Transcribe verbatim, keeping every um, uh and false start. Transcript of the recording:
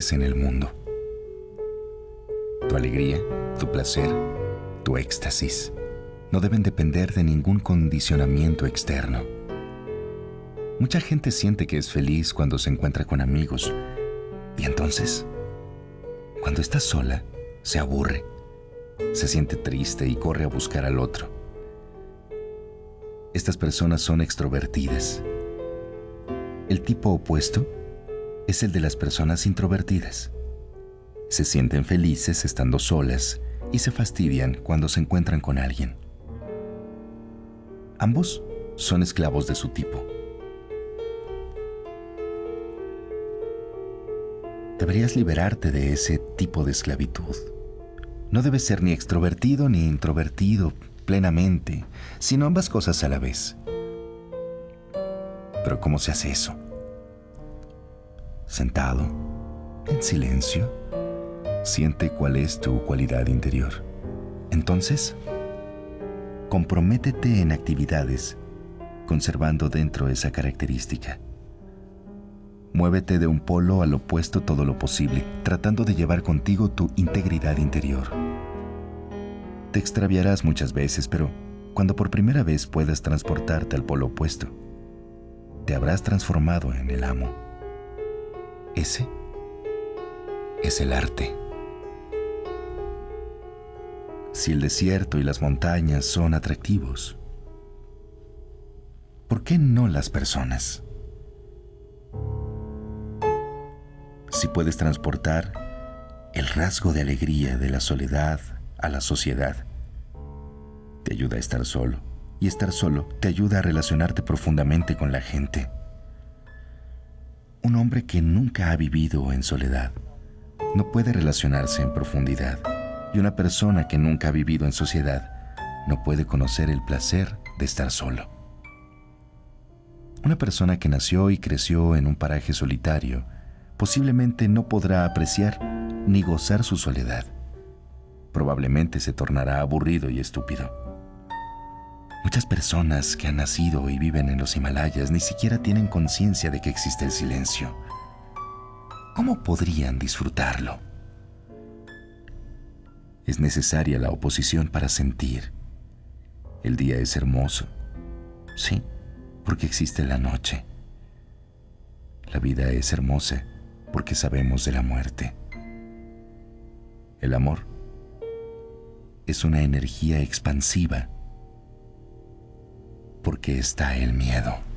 quieres en el mundo. Tu alegría, tu placer, tu éxtasis no deben depender de ningún condicionamiento externo. Mucha gente siente que es feliz cuando se encuentra con amigos, y entonces, cuando está sola, se aburre, se siente triste y corre a buscar al otro. Estas personas son extrovertidas. El tipo opuesto es el de las personas introvertidas. Se sienten felices estando solas y se fastidian cuando se encuentran con alguien. Ambos son esclavos de su tipo. Deberías liberarte de ese tipo de esclavitud. No debes ser ni extrovertido ni introvertido plenamente, sino ambas cosas a la vez. Pero ¿cómo se hace eso? Sentado, en silencio, siente cuál es tu cualidad interior. Entonces, comprométete en actividades, conservando dentro esa característica. Muévete de un polo al opuesto todo lo posible, tratando de llevar contigo tu integridad interior. Te extraviarás muchas veces, pero cuando por primera vez puedas transportarte al polo opuesto, te habrás transformado en el amo. Ese es el arte. Si el desierto y las montañas son atractivos, ¿por qué no las personas? Si puedes transportar el rasgo de alegría de la soledad a la sociedad, te ayuda a estar solo, y estar solo te ayuda a relacionarte profundamente con la gente. Un hombre que nunca ha vivido en soledad no puede relacionarse en profundidad, y una persona que nunca ha vivido en sociedad no puede conocer el placer de estar solo. Una persona que nació y creció en un paraje solitario posiblemente no podrá apreciar ni gozar su soledad. Probablemente se tornará aburrido y estúpido. Muchas personas que han nacido y viven en los Himalayas ni siquiera tienen conciencia de que existe el silencio. ¿Cómo podrían disfrutarlo? Es necesaria la oposición para sentir. El día es hermoso, sí, porque existe la noche. La vida es hermosa porque sabemos de la muerte. El amor es una energía expansiva porque está el miedo.